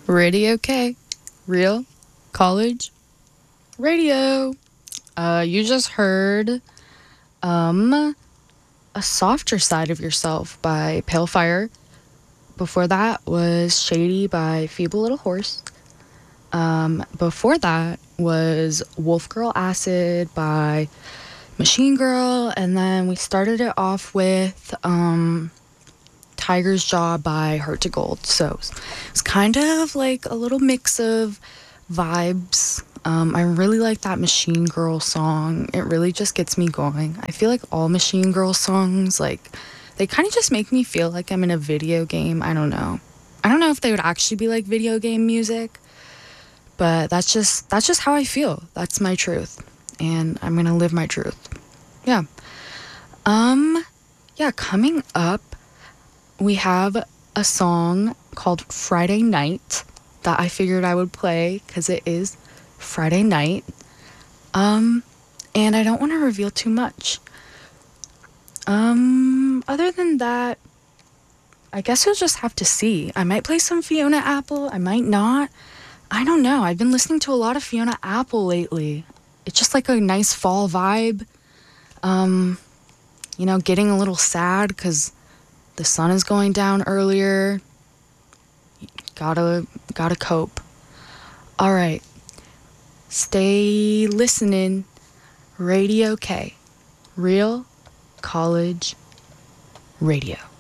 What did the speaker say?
Radio K. Real College Radio. You just heard A Softer Side of Yourself by Pale Fire. Before that was Shady by Feeble Little Horse. Before that was Wolf Girl Acid by Machine Girl. And then we started it off with Tiger's Jaw by Heart to Gold. So it's kind of like a little mix of vibes. I really like that Machine Girl song. It really just gets me going. I feel like all Machine Girl songs, like, they kind of just make me feel like I'm in a video game. I don't know. I don't know if they would actually be like video game music, but that's just how I feel. That's my truth, and I'm gonna live my truth. Yeah. Yeah. Coming up, we have a song called Friday Night that I figured I would play because it is Friday night. And I don't want to reveal too much. Other than that, I guess you'll just have to see. I might play some Fiona Apple, I might not. I don't know. I've been listening to a lot of Fiona Apple lately. It's just like a nice fall vibe. Getting a little sad because the sun is going down earlier. Gotta cope. All right. Stay listening. Radio K. Real College Radio.